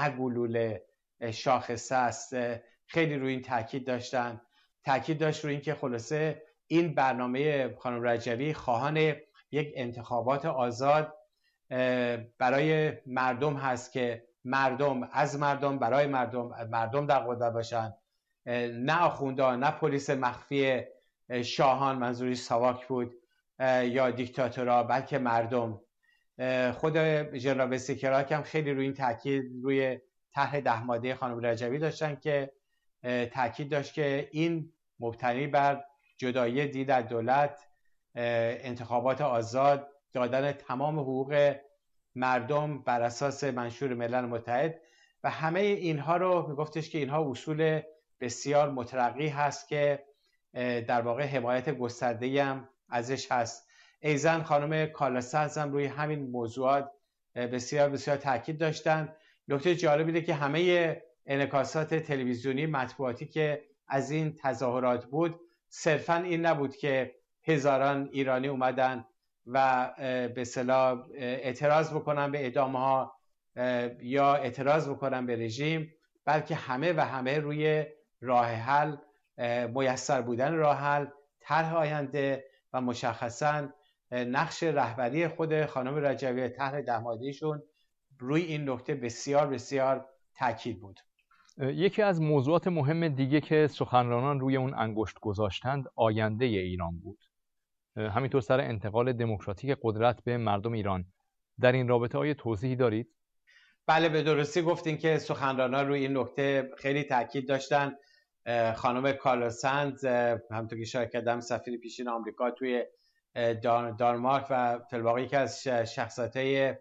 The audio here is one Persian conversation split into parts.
گلوله شاخصه است. خیلی روی این تاکید داشت روی این که خلاصه این برنامه خانم رجوی خواهان یک انتخابات آزاد برای مردم هست که مردم از مردم برای مردم در قدرت باشن، نه آخوندان، نه پلیس مخفی شاهان، منظوری ساواک بود، یا دیکتاتورها، بلکه مردم. خود ژنرال وستکراک هم خیلی روی این تاکید روی طرح 10 ماده خانم رجوی داشتن که تاکید داشت که این مبتنی بر جدایی دین از دولت، انتخابات آزاد، دادن تمام حقوق مردم بر اساس منشور ملل متحد و همه اینها رو میگفتش که اینها اصول بسیار مترقی هست که در واقع حمایت گسترده‌ای هم ازش هست. ایزن خانم کالاسنز هم روی همین موضوعات بسیار بسیار تاکید داشتن. نکته جالب اینه که همه انعکاسات تلویزیونی مطبوعاتی که از این تظاهرات بود صرفاً این نبود که هزاران ایرانی اومدن و به اصطلاح اعتراض بکنن به اعدام‌ها یا اعتراض بکنن به رژیم، بلکه همه روی راه حل، میسر بودن راه حل، طرح آینده و مشخصاً نقش رهبری خود خانم رجوی، طرح 10 ماده‌ایشون روی این نکته بسیار بسیار تاکید بود. یکی از موضوعات مهم دیگه که سخنرانان روی اون انگشت گذاشتند آینده ایران بود. همینطور سر انتقال دموکراتیک قدرت به مردم ایران. در این رابطه آیا توضیحی دارید؟ بله، به درستی گفتین که سخنرانان روی این نکته خیلی تاکید داشتن. خانم کالاسنز همونطور که اشاره کردم سفیر پیشین آمریکا توی دانمارک و فی الواقع یکی از شخصیت‌های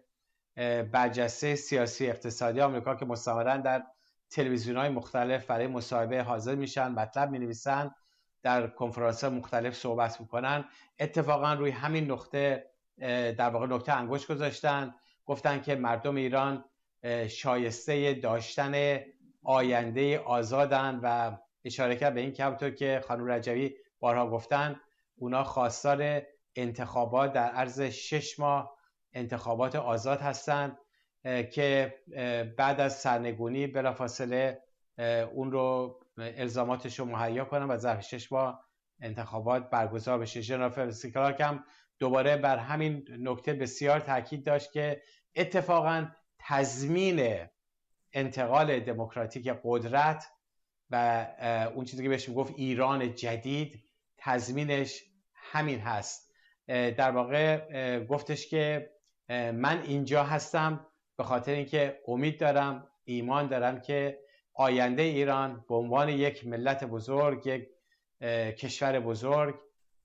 برجسته سیاسی اقتصادی آمریکا که مستمراً در تلویزیون‌های مختلف برای مصاحبه حاضر میشن، مطلب می‌نویسن، در کنفرانس‌ها مختلف صحبت میکنن، اتفاقا روی همین نقطه در واقع نقطه انگشت گذاشتن. گفتن که مردم ایران شایسته داشتن آینده آزادن و اشاره کرد به این که همونطور که خانم رجوی بارها گفتن اونا خواستار انتخابات در عرض 6 ماه انتخابات آزاد هستند که بعد از سرنگونی بلافاصله اون رو الزاماتش رو مهیا کنن و ظرف 6 ماه انتخابات برگزار بشه. ژنرال وستکراک هم دوباره بر همین نکته بسیار تاکید داشت که اتفاقاً تضمین انتقال دموکراتیک قدرت و اون چیزی که بهش میگفت ایران جدید تضمینش همین هست. در واقع گفتش که من اینجا هستم به خاطر اینکه امید دارم، ایمان دارم که آینده ایران به عنوان یک ملت بزرگ، یک کشور بزرگ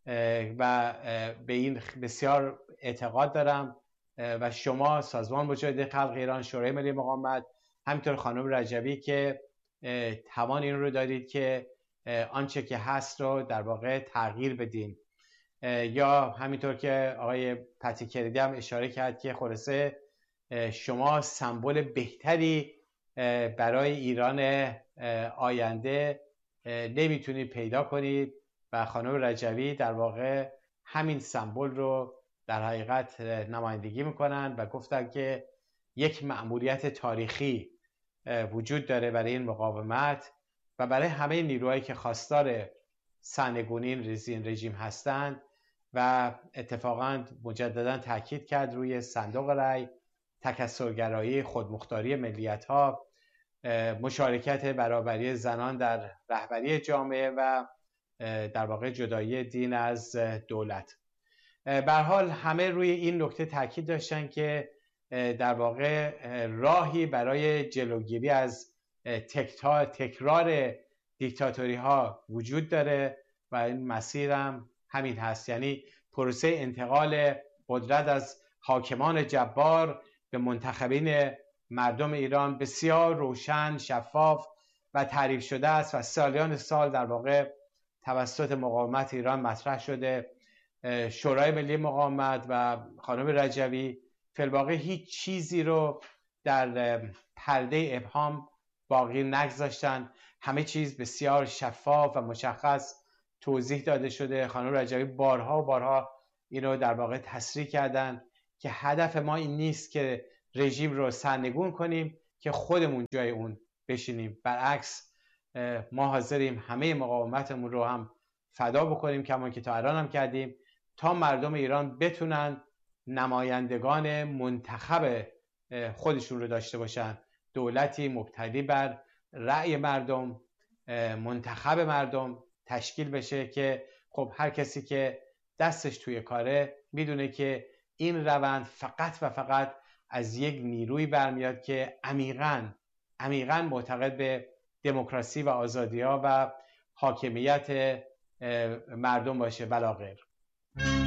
و به این بسیار اعتقاد دارم و شما سازمان مجاهدین خلق ایران، شورای ملی مقاومت، همینطور خانم رجوی که توان این رو دارید که آنچه که هست رو در واقع تغییر بدین، یا همینطور که آقای پتیکردی هم اشاره کرد که خلاصه شما سمبل بهتری برای ایران آینده نمیتونید پیدا کنید و خانم رجوی در واقع همین سمبل رو در حقیقت نمایندگی میکنن و گفتن که یک مأموریت تاریخی وجود داره برای این مقاومت و برای همه نیروهایی که خواستار سرنگونی این رژیم هستند و اتفاقا مجددا تاکید کرد روی صندوق رای، تکثرگرایی، خودمختاری ملیت‌ها، مشارکت برابری زنان در رهبری جامعه و در واقع جدایی دین از دولت. به هر حال همه روی این نکته تاکید داشتن که در واقع راهی برای جلوگیری از تکرار دیکتاتوری ها وجود داره و این مسیرم همین هست، یعنی پروسه انتقال قدرت از حاکمان جبار به منتخبین مردم ایران بسیار روشن، شفاف و تعریف شده است و سالیان سال در واقع توسط مقاومت ایران مطرح شده. شورای ملی مقاومت و خانم رجوی فی الواقع هیچ چیزی رو در پرده ابهام باقی نگذاشتن، همه چیز بسیار شفاف و مشخص توضیح داده شده. خانم رجوی بارها و بارها اینو در واقع تصریح کردن که هدف ما این نیست که رژیم رو سرنگون کنیم، که خودمون جای اون بشینیم. برعکس ما حاضریم همه مقاومتمون رو هم فدا بکنیم، کما که تا الان هم کردیم، تا مردم ایران بتونن نمایندگان منتخب خودشون رو داشته باشن. دولتی مبتنی بر رأی مردم، منتخب مردم تشکیل بشه که خب هر کسی که دستش توی کاره میدونه که این روند فقط و فقط از یک نیروی برمیاد که عمیقاً معتقد به دموکراسی و آزادی‌ها و حاکمیت مردم باشه، بلا غیر.